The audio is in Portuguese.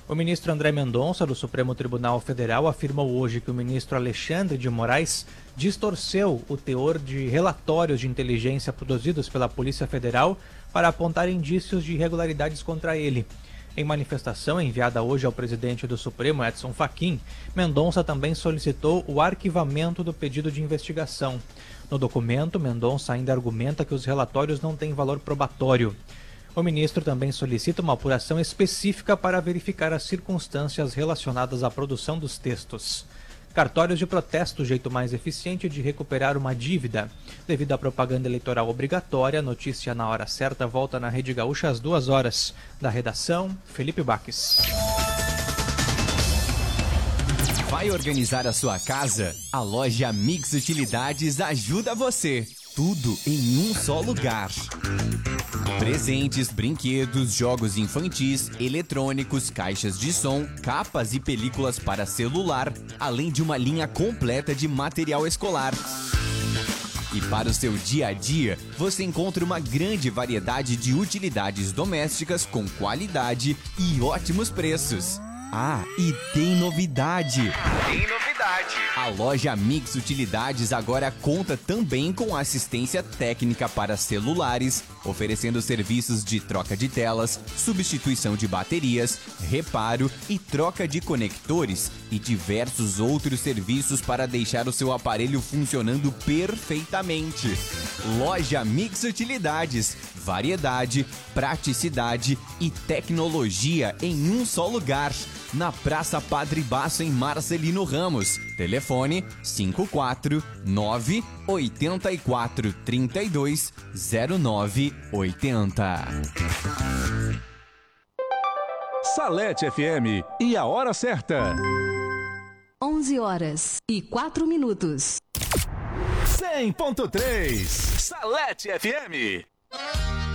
O ministro André Mendonça, do Supremo Tribunal Federal, afirmou hoje que o ministro Alexandre de Moraes distorceu o teor de relatórios de inteligência produzidos pela Polícia Federal para apontar indícios de irregularidades contra ele. Em manifestação enviada hoje ao presidente do Supremo, Edson Fachin, Mendonça também solicitou o arquivamento do pedido de investigação. No documento, Mendonça ainda argumenta que os relatórios não têm valor probatório. O ministro também solicita uma apuração específica para verificar as circunstâncias relacionadas à produção dos textos. Cartórios de protesto, o jeito mais eficiente de recuperar uma dívida. Devido à propaganda eleitoral obrigatória, a notícia na hora certa volta na Rede Gaúcha às 2h. Da redação, Felipe Baques. Vai organizar a sua casa? A loja Mix Utilidades ajuda você. Tudo em um só lugar. Presentes, brinquedos, jogos infantis, eletrônicos, caixas de som, capas e películas para celular, além de uma linha completa de material escolar. E para o seu dia a dia, você encontra uma grande variedade de utilidades domésticas com qualidade e ótimos preços. Ah, e tem novidade! A loja Mix Utilidades agora conta também com assistência técnica para celulares, oferecendo serviços de troca de telas, substituição de baterias, reparo e troca de conectores e diversos outros serviços para deixar o seu aparelho funcionando perfeitamente. Loja Mix Utilidades, variedade, praticidade e tecnologia em um só lugar. Na Praça Padre Basso, em Marcelino Ramos. Telefone 54984320980. Salete FM e a hora certa. 11h04. 100.3 Salete FM.